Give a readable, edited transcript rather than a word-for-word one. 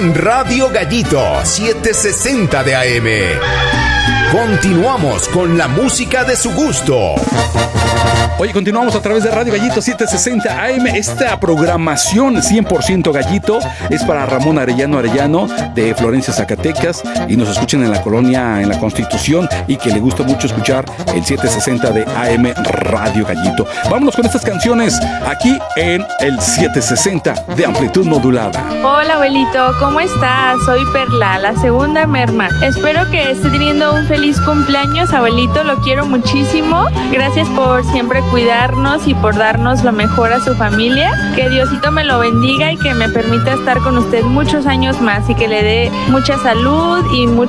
en Radio Gallito 760 de AM. Continuamos con la música de su gusto. Oye, continuamos a través de Radio Gallito 760 AM. Esta programación 100% Gallito es para Ramón Arellano de Florencia, Zacatecas, y nos escuchan en la colonia, en la Constitución, y que le gusta mucho escuchar el 760 de AM Radio Gallito. Vámonos con estas canciones aquí en el 760 de amplitud modulada. Hola abuelito, ¿cómo estás? Soy Perla, la segunda merma. Espero que esté teniendo un feliz cumpleaños, abuelito, lo quiero muchísimo. Gracias por siempre cuidarnos y por darnos lo mejor a su familia. Que Diosito me lo bendiga y que me permita estar con usted muchos años más y que le dé mucha salud y mucho